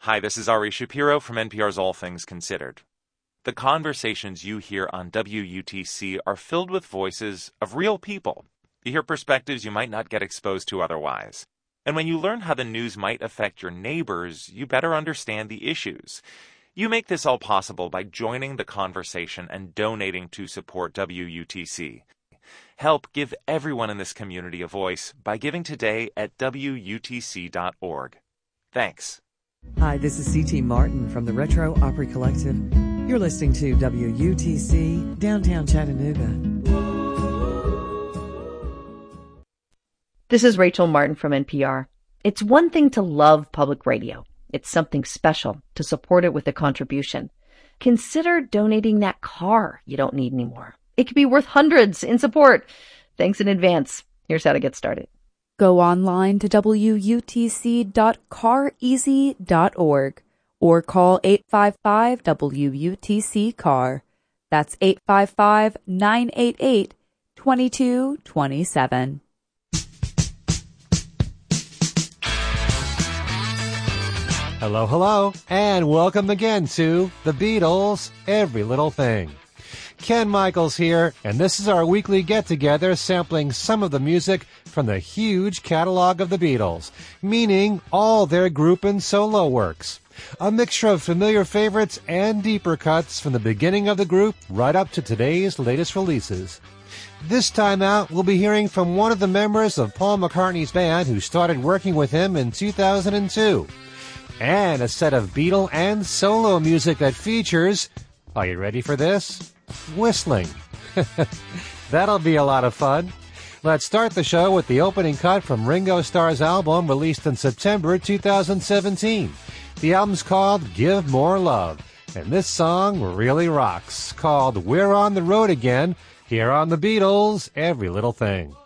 Hi, this is Ari Shapiro from NPR's All Things Considered. The conversations you hear on WUTC are filled with voices of real people. You hear perspectives you might not get exposed to otherwise. And when you learn how the news might affect your neighbors, you better understand the issues. You make this all possible by joining the conversation and donating to support WUTC. Help give everyone in this community a voice by giving today at WUTC.org. Thanks. Hi, this is C.T. Martin from the Retro Opry Collective. You're listening to WUTC, Downtown Chattanooga. This is Rachel Martin from NPR. It's one thing to love public radio. It's something special to support it with a contribution. Consider donating that car you don't need anymore. It could be worth hundreds in support. Thanks in advance. Here's how to get started. Go online to wutc.careasy.org or call 855-WUTC-CAR. That's 855-988-2227. Hello, hello, and welcome again to The Beatles, Every Little Thing. Ken Michaels here, and this is our weekly get-together sampling some of the music from the huge catalog of the Beatles, meaning all their group and solo works. A mixture of familiar favorites and deeper cuts from the beginning of the group right up to today's latest releases. This time out, we'll be hearing from one of the members of Paul McCartney's band who started working with him in 2002. And a set of Beatle and solo music that features, are you ready for this? Whistling. That'll be a lot of fun. Let's start the show with the opening cut from Ringo Starr's album released in September 2017. The album's called Give More Love, and this song really rocks, called We're on the Road Again, here on The Beatles, Every Little Thing.